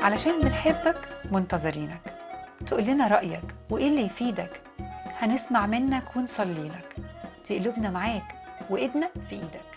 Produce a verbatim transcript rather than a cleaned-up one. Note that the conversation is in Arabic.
علشان بنحبك منتظرينك تقول لنا رأيك وإيه اللي يفيدك. هنسمع منك ونصلي لك، دي قلوبنا معاك وإيدنا في إيدك.